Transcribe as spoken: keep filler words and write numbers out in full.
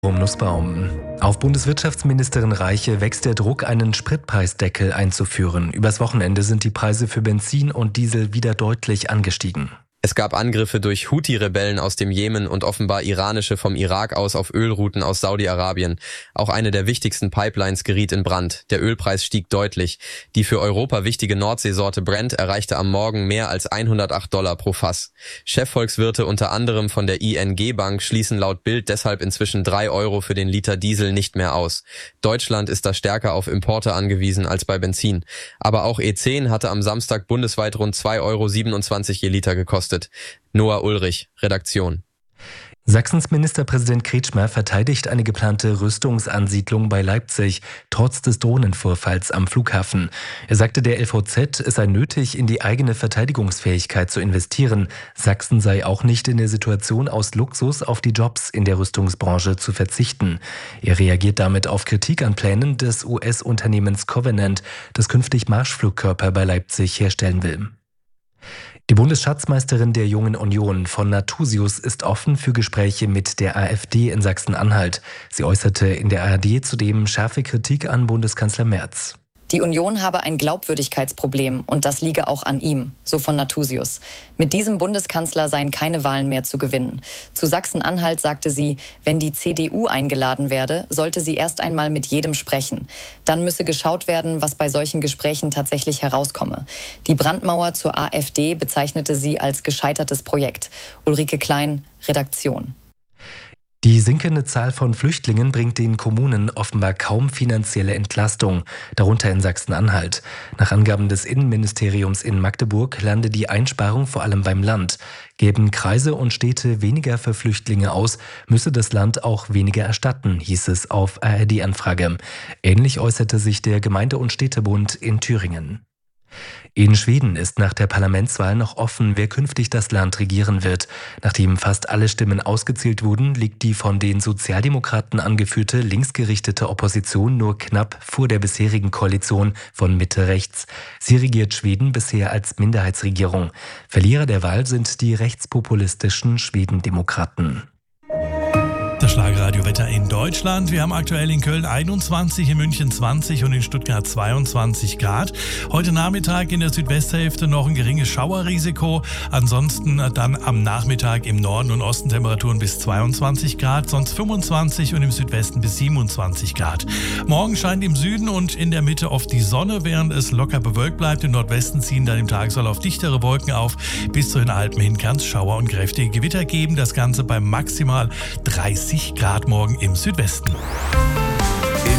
Nussbaum. Auf Bundeswirtschaftsministerin Reiche wächst der Druck, einen Spritpreisdeckel einzuführen. Übers Wochenende sind die Preise für Benzin und Diesel wieder deutlich angestiegen. Es gab Angriffe durch Houthi-Rebellen aus dem Jemen und offenbar iranische vom Irak aus auf Ölrouten aus Saudi-Arabien. Auch eine der wichtigsten Pipelines geriet in Brand. Der Ölpreis stieg deutlich. Die für Europa wichtige Nordseesorte Brent erreichte am Morgen mehr als hundertacht Dollar pro Fass. Chefvolkswirte unter anderem von der I N G-Bank schließen laut Bild deshalb inzwischen drei Euro für den Liter Diesel nicht mehr aus. Deutschland ist da stärker auf Importe angewiesen als bei Benzin. Aber auch E zehn hatte am Samstag bundesweit rund zwei Euro siebenundzwanzig je Liter gekostet. Noah Ulrich, Redaktion. Sachsens Ministerpräsident Kretschmer verteidigt eine geplante Rüstungsansiedlung bei Leipzig, trotz des Drohnenvorfalls am Flughafen. Er sagte der L V Z, es sei nötig, in die eigene Verteidigungsfähigkeit zu investieren. Sachsen sei auch nicht in der Situation, aus Luxus auf die Jobs in der Rüstungsbranche zu verzichten. Er reagiert damit auf Kritik an Plänen des U S-Unternehmens Covenant, das künftig Marschflugkörper bei Leipzig herstellen will. Die Bundesschatzmeisterin der Jungen Union von Nathusius ist offen für Gespräche mit der AfD in Sachsen-Anhalt. Sie äußerte in der A R D zudem scharfe Kritik an Bundeskanzler Merz. Die Union habe ein Glaubwürdigkeitsproblem und das liege auch an ihm, so von Nathusius. Mit diesem Bundeskanzler seien keine Wahlen mehr zu gewinnen. Zu Sachsen-Anhalt sagte sie, wenn die C D U eingeladen werde, sollte sie erst einmal mit jedem sprechen. Dann müsse geschaut werden, was bei solchen Gesprächen tatsächlich herauskomme. Die Brandmauer zur AfD bezeichnete sie als gescheitertes Projekt. Ulrike Klein, Redaktion. Die sinkende Zahl von Flüchtlingen bringt den Kommunen offenbar kaum finanzielle Entlastung, darunter in Sachsen-Anhalt. Nach Angaben des Innenministeriums in Magdeburg lande die Einsparung vor allem beim Land. Gäben Kreise und Städte weniger für Flüchtlinge aus, müsse das Land auch weniger erstatten, hieß es auf A R D-Anfrage. Ähnlich äußerte sich der Gemeinde- und Städtebund in Thüringen. In Schweden ist nach der Parlamentswahl noch offen, wer künftig das Land regieren wird. Nachdem fast alle Stimmen ausgezählt wurden, liegt die von den Sozialdemokraten angeführte linksgerichtete Opposition nur knapp vor der bisherigen Koalition von Mitte-Rechts. Sie regiert Schweden bisher als Minderheitsregierung. Verlierer der Wahl sind die rechtspopulistischen Schwedendemokraten. Das Schlagerradio-Wetter in Deutschland. Wir haben aktuell in Köln einundzwanzig, in München zwanzig und in Stuttgart zweiundzwanzig Grad. Heute Nachmittag in der Südwesthälfte noch ein geringes Schauerrisiko. Ansonsten dann am Nachmittag im Norden und Osten Temperaturen bis zweiundzwanzig Grad, sonst fünfundzwanzig und im Südwesten bis siebenundzwanzig Grad. Morgen scheint im Süden und in der Mitte oft die Sonne, während es locker bewölkt bleibt. Im Nordwesten ziehen dann im Tagesverlauf dichtere Wolken auf. Bis zu den Alpen hin kann es Schauer und kräftige Gewitter geben. Das Ganze bei maximal dreißig Grad morgen im Südwesten.